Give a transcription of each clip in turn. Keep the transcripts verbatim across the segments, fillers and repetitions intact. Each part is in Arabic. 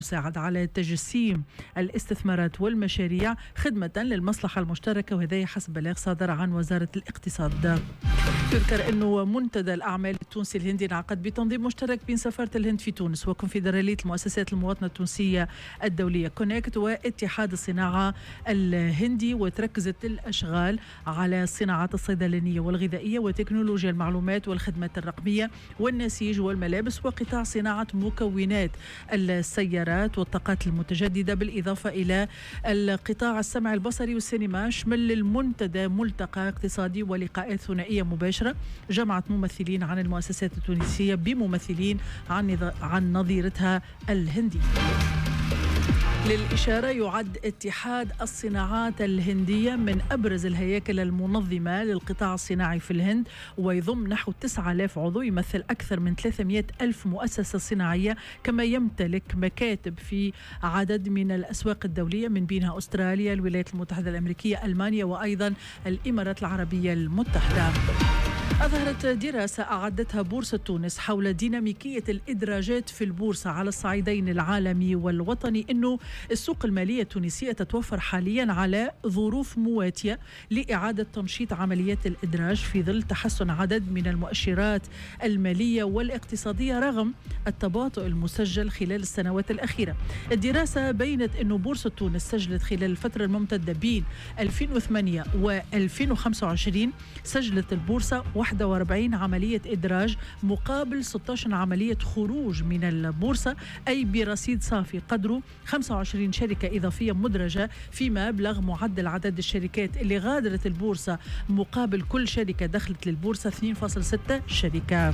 ساعد على تجسيم الاستثمارات والمشاريع خدمة للمصلحة المشتركة، وهذا حسب بلاغ صادر عن وزارة الاقتصاد. تذكر أنه منتدى الأعمال التونسي الهندي انعقد بتنظيم مشترك بين سفارة الهند في تونس وكونفدرالية المؤسسات المواطنة التونسية الدولية كونكت واتحاد الصناعة الهندي، وتركزت الأشغال على الصناعات الصيدلانية والغذائية وتكنولوجيا المعلومات والخدمات الرقمية والنسيج والملابس وقطاع صناعة مكونات السيارات والطاقات المتجددة، بالإضافة إلى القطاع السمع البصري والسينما. شمل المنتدى ملتقى اقتصادي ولقاءات ثنائية مباشرة جمعت ممثلين عن المؤسسات التونسية بممثلين عن عن نظيرتها الهندية. للإشارة، يعد اتحاد الصناعات الهندية من أبرز الهياكل المنظمة للقطاع الصناعي في الهند، ويضم نحو تسعة آلاف عضو، يمثل أكثر من ثلاثمئة ألف مؤسسة صناعية، كما يمتلك مكاتب في عدد من الأسواق الدولية من بينها أستراليا، الولايات المتحدة الأمريكية، ألمانيا، وأيضا الإمارات العربية المتحدة. أظهرت دراسة أعدتها بورصة تونس حول ديناميكية الإدراجات في البورصة على الصعيدين العالمي والوطني أنه السوق المالية التونسية تتوفر حاليا على ظروف مواتية لإعادة تنشيط عمليات الإدراج في ظل تحسن عدد من المؤشرات المالية والاقتصادية رغم التباطؤ المسجل خلال السنوات الأخيرة. الدراسة بينت أنه بورصة تونس سجلت خلال الفترة الممتدة بين ألفين وثمانية وألفين وخمسة وعشرين سجلت البورصة واحد وأربعين عملية إدراج مقابل ستة عشر عملية خروج من البورصة، أي برصيد صافي قدره خمسة وعشرين شركة إضافية مدرجة، فيما بلغ معدل عدد الشركات اللي غادرت البورصة مقابل كل شركة دخلت للبورصة اثنين فاصلة ستة شركة.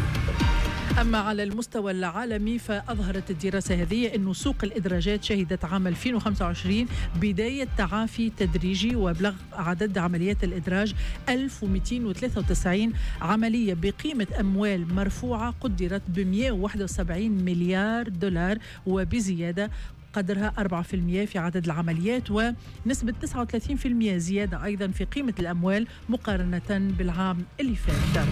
أما على المستوى العالمي فأظهرت الدراسة هذه أن سوق الإدراجات شهدت عام ألفين وخمسة وعشرين بداية تعافي تدريجي، وبلغ عدد عمليات الإدراج ألف ومئتين وثلاثة وتسعين عملية بقيمة أموال مرفوعة قدرت ب مئة وواحد وسبعين مليار دولار، وبزيادة قدرها أربعة بالمئة في عدد العمليات، ونسبة تسعة وثلاثين بالمئة زيادة أيضا في قيمة الأموال مقارنة بالعام اللي فات.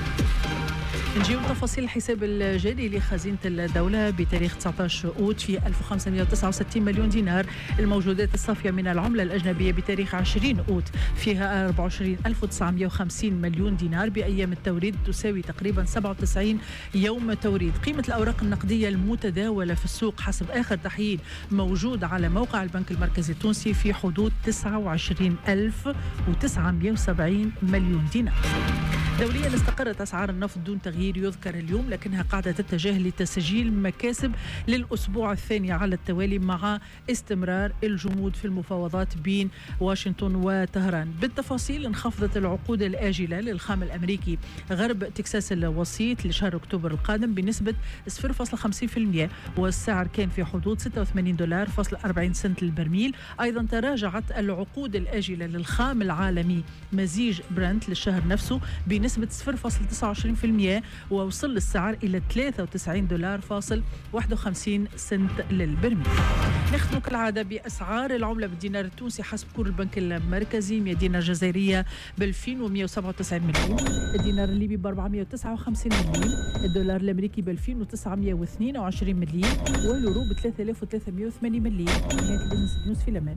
نجيب تفاصيل الحساب الجاري لخزينة الدولة بتاريخ تسعة عشر أوت في ألف وخمسمئة وتسعة وستين مليون دينار. الموجودات الصافية من العملة الأجنبية بتاريخ عشرين أوت فيها أربعة وعشرين ألف وتسعمئة وخمسين مليون دينار، بأيام التوريد تساوي تقريبا سبعة وتسعين يوم توريد. قيمة الأوراق النقدية المتداولة في السوق حسب آخر تحليل موجود على موقع البنك المركزي التونسي في حدود تسعة وعشرين ألف وتسعمئة وسبعين مليون دينار. دوليا استقرت أسعار النفط دون تغيير يذكر اليوم، لكنها قاعدة تتجه لتسجيل مكاسب للأسبوع الثاني على التوالي مع استمرار الجمود في المفاوضات بين واشنطن وطهران. بالتفاصيل، انخفضت العقود الآجلة للخام الأمريكي غرب تكساس الوسيط لشهر أكتوبر القادم بنسبة صفر فاصلة خمسين بالمئة، والسعر كان في حدود ستة وثمانين دولار فاصل أربعين سنت للبرميل. أيضا تراجعت العقود الآجلة للخام العالمي مزيج برنت للشهر نفسه بنسبة صفر فاصلة تسعة وعشرين بالمئة، ووصل السعر إلى ثلاثة وتسعين دولار فاصل واحد وخمسين سنت للبرميل. نختم كالعادة بأسعار العملة بالدينار التونسي حسب كور البنك المركزي. مئة دينار جزائرية ب ألفين ومئة وسبعة وتسعين مليم، الدينار الليبي ب أربعمئة وتسعة وخمسين مليم، الدولار الأمريكي ب ألفين وتسعمئة واثنين وعشرين مليم، واليورو ب ثلاثة آلاف وثلاثمئة وثمانين مليم. نهاية البزنس نيوز في الأمان.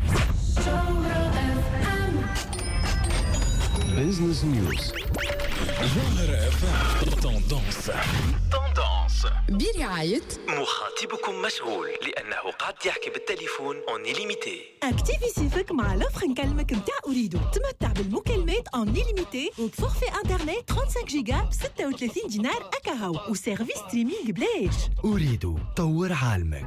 بزنس نيوز جوهرة اف ام. توندونس توندونس برعاية مخاطبكم مشغول لأنه قاعد يحكي بالتليفون اون إليميتي. اكتيفي سيفك مع لوفر نكلمك متاع أريدو. تمتع بالمكالمات اون إليميتي وبفورفي انترنت خمسة وثلاثين جيجا ب ستة وثلاثين دينار أكاهو وسيرفيس ستريمينج بلاش. أريدو، طور عالمك.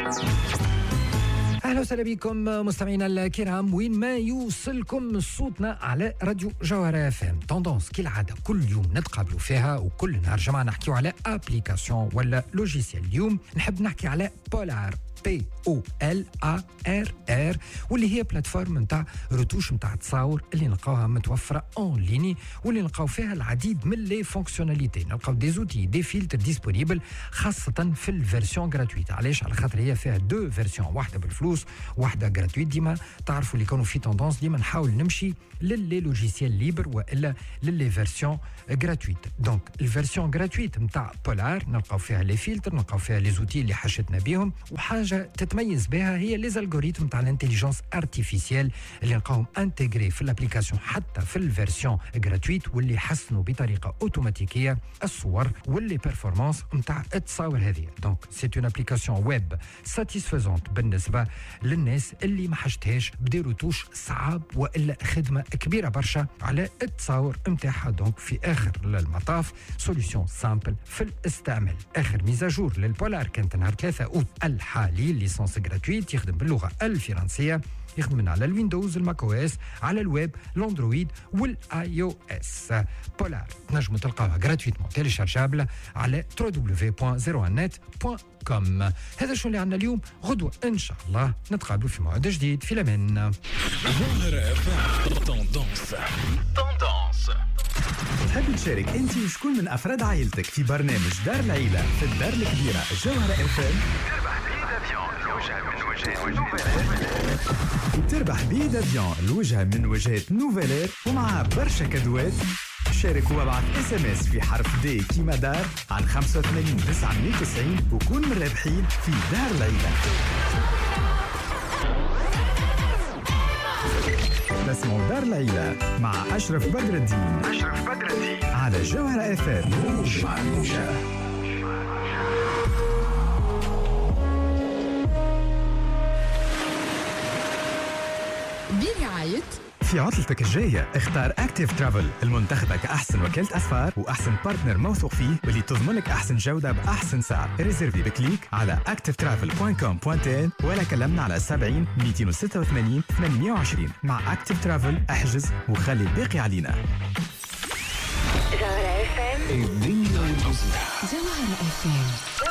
أهلا وسهلا بكم مستمعينا الكرام وين ما يوصلكم صوتنا على راديو جوهرة اف ام. توندونس كالعادة كل يوم نتقابلوا فيها وكل نهار جماعة نحكيو على ابليكاسيون ولا لوجيسيال. اليوم نحب نحكي على بولار بي او ال ا ار ار، واللي هي بلاتفورم نتاع روتوش نتاع تصاور اللي نلقاوها متوفره اون ليني، واللي نلقاو فيها العديد من لي فونكسيوناليتي. نلقاو دي زوتي دي فيلتر ديسپونيبل خاصه في الفيرسيون غراتويت. علاش؟ على خاطر هي فيها دو فيرسيون، واحده بالفلوس واحده غراتويت. ديما تعرفوا اللي كانوا في توندونس ديما نحاول نمشي للي لوجيسيال ليبر والا للي فيرسيون غراتويت. دونك الفيرسيون غراتويت نتاع بولار نلقاو فيها لي فيلتر، نلقاو فيها لي زوتي اللي حشتنا بهم، وحاجه تتميز بها هي لي الغوريثم تاع الانتيليجنس ارتيفيسيال اللي نلقاوهم انتغري في الابليكاسيون حتى في الفيرسيون غراتويت، واللي حسنوا بطريقه اوتوماتيكيه الصور واللي بيرفورمانس نتاع التصاور هذه. دونك سي اون ابليكاسيون ويب ساتيسفيزونت بالنسبه للناس اللي ما حشتهاش بدي روتوش صعاب والا خدمه كبيره برشا على التصاور نتاعها. دونك في اخر المطاف سوليسيون سامبل في الاستعمال. اخر ميزاجور للبولار كانت نهار ثلاثة اوت الحالي، ليسونس غراتويت يخدم باللغه الفرنسيه، يخدم من على الويندوز، الماك او اس، على الويب، الاندرويد والاي او اس. بولار نجموا تلقاوها غراتويتمون تيليشارجابل على دبليو دبليو دبليو بوان زيرو وان نت بوان كوم. هذا شو اللي عندنا اليوم. غدوه ان شاء الله نتقابلوا في موعد جديد. في الامان. تحب تشارك انت وشكون من افراد عائلتك في برنامج دار العيله في الدار الكبيره الجوهره اف ام؟ تربح بي دافيون لوجهه من وجهات نوفيلير ومع برشا كادوات. شارك وابعث اس ام اس في حرف دي كيما دار على خمسة وثمانين تسعمية وتسعين وكون من الرابحين في دار العيله. اسمه دار العيله مع اشرف بدر الدين. اشرف بدر الدين على جوهره اف ام. موج مع الموجه. برعاية في عطلتك الجاية اختار اكتيف ترافل المنتخبة كأحسن وكالة أسفار وأحسن بارتنر موثوق فيه واللي تضمن لك أحسن جودة بأحسن سعر. ريزيرفي بكليك على اكتيف ترافل دوت كوم دوت ان ولا كلمنا على سبعين مئتين وستة وثمانين ثمانمية وعشرين. مع اكتيف ترافل احجز وخلي الباقي علينا. جوهرة اف ام. الدنيا جوهرة اف ام.